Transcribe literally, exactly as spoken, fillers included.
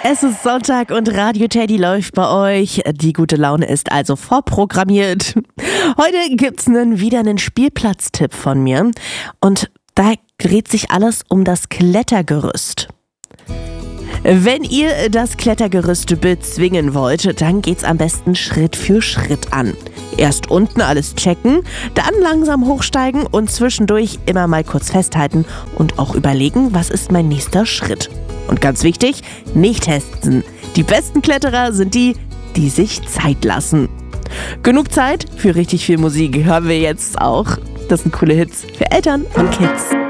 Es ist Sonntag und Radio Teddy läuft bei euch. Die gute Laune ist also vorprogrammiert. Heute gibt's einen, wieder einen Spielplatztipp von mir. Und da dreht sich alles um das Klettergerüst. Wenn ihr das Klettergerüst bezwingen wollt, dann geht's am besten Schritt für Schritt an. Erst unten alles checken, dann langsam hochsteigen und zwischendurch immer mal kurz festhalten und auch überlegen, was ist mein nächster Schritt. Und ganz wichtig, nicht testen. Die besten Kletterer sind die, die sich Zeit lassen. Genug Zeit für richtig viel Musik hören wir jetzt auch. Das sind coole Hits für Eltern und Kids.